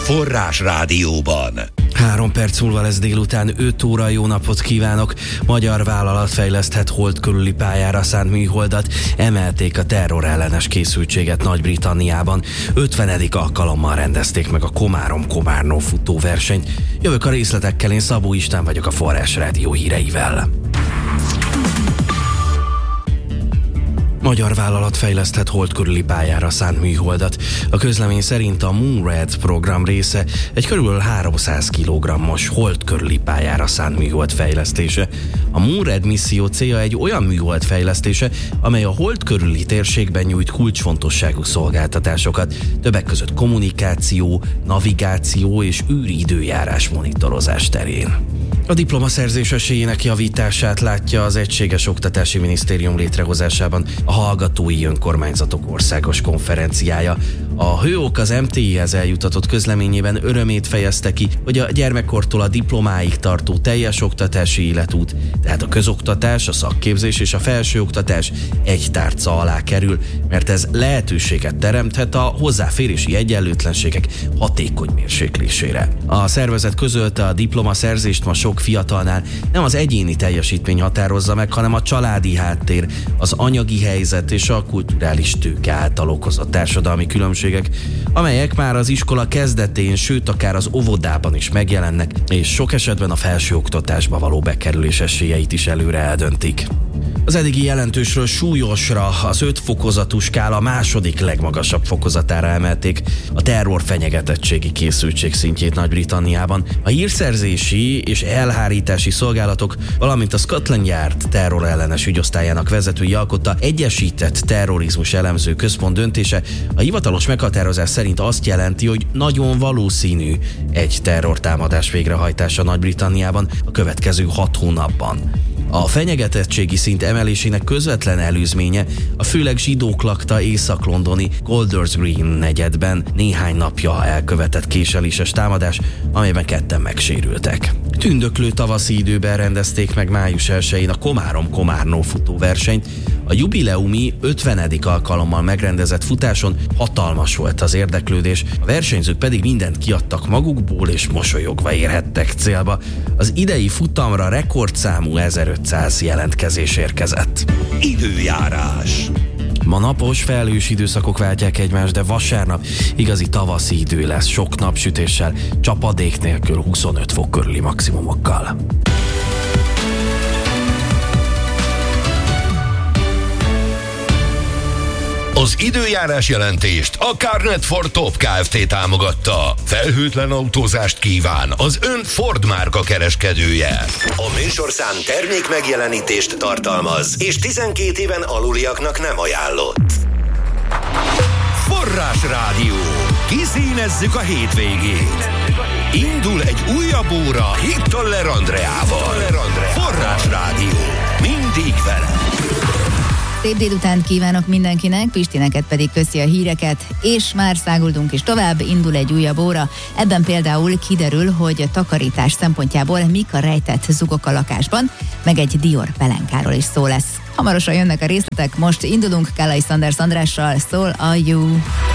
Forrás Rádióban. 3 perc múlva lesz délután 5 óra, jó napot kívánok! Magyar vállalat fejleszthet hold körüli pályára szánt műholdat, emelték a terrorellenes készültséget Nagy-Britanniában. 50. alkalommal rendezték meg a Komárom-Komárnó futóversenyt. Jövök a részletekkel, én Szabó István vagyok a Forrás Rádió híreivel. Magyar vállalat fejleszthet hold körüli pályára szánt műholdat. A közlemény szerint a Moonred program része egy körülbelül 300 kg-os hold körüli pályára szánt műhold fejlesztése. A Moonred misszió célja egy olyan műhold fejlesztése, amely a hold körüli térségben nyújt kulcsfontosságú szolgáltatásokat, többek között kommunikáció, navigáció és űridőjárás monitorozás terén. A diplomaszerzés esélyének javítását látja az Egységes Oktatási Minisztérium létrehozásában a Hallgatói Önkormányzatok Országos Konferenciája. A HÖOK az MTI-hez eljutatott közleményében örömét fejezte ki, hogy a gyermekkortól a diplomáig tartó teljes oktatási életút, tehát a közoktatás, a szakképzés és a felsőoktatás egy tárca alá kerül, mert ez lehetőséget teremthet a hozzáférési egyenlőtlenségek hatékony mérséklésére. A szervezet közölte, a diplomaszerzést ma sok fiatalnál nem az egyéni teljesítmény határozza meg, hanem a családi háttér, az anyagi helyzet és a kulturális tőke által okozott társadalmi különbségek, amelyek már az iskola kezdetén, sőt akár az óvodában is megjelennek, és sok esetben a felsőoktatásba való bekerülés esélyeit is előre eldöntik. Az eddigi jelentősről súlyosra, az 5 fokozatú skála második legmagasabb fokozatára emelték a terror fenyegetettségi készültség szintjét Nagy-Britanniában. A hírszerzési és elhárítási szolgálatok, valamint a Scotland Yard terrorellenes ügyosztályának vezetői alkotta egyesített terrorizmus elemző központ döntése a hivatalos meghatározás szerint azt jelenti, hogy nagyon valószínű egy terrortámadás végrehajtása Nagy-Britanniában a következő 6 hónapban. A fenyegetettségi szint emelésének közvetlen előzménye a főleg zsidók lakta észak-londoni Golders Green negyedben néhány napja elkövetett késeléses támadás, amelyben 2-en megsérültek. Tündöklő tavaszi időben rendezték meg május 1-én a Komárom-Komárnó futóversenyt. A jubileumi 50. alkalommal megrendezett futáson hatalmas volt az érdeklődés, a versenyzők pedig mindent kiadtak magukból és mosolyogva érhettek célba. Az idei futamra rekordszámú 1500 jelentkezés érkezett. Időjárás. Ma napos, felhős időszakok váltják egymást, de vasárnap igazi tavaszi idő lesz, sok napsütéssel, csapadék nélkül 25 fok körüli maximumokkal. Az időjárás jelentést a Carnet Ford Top Kft. Támogatta. Felhőtlen autózást kíván az ön Ford márka kereskedője. A műsorszám termék megjelenítést tartalmaz, és 12 éven aluliaknak nem ajánlott. Forrás Rádió. Kiszínezzük a hétvégét. Indul egy újabb óra Hittoller Andreával. Forrás Rádió. Mindig vele. Szép délutánt kívánok mindenkinek, Pistineket pedig köszi a híreket, és már száguldunk is tovább, indul egy újabb óra. Ebben például kiderül, hogy a takarítás szempontjából mik a rejtett zugok a lakásban, meg egy Dior pelenkáról is szó lesz. Hamarosan jönnek a részletek, most indulunk Kálai Sanders Andrással, Szól a You.